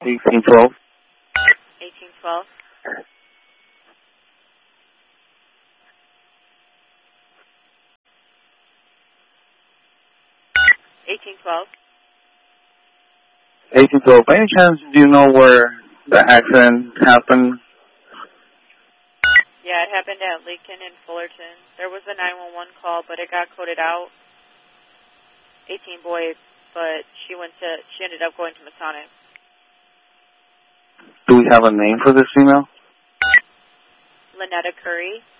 1812. 1812. 1812. 1812. By any chance, do you know where the accident happened? Yeah, it happened at Lincoln and Fullerton. There was a 911 call, but it got coded out. 18 boy, but she ended up going to Masonic. Do we have a name for this female? Lynetta Curry.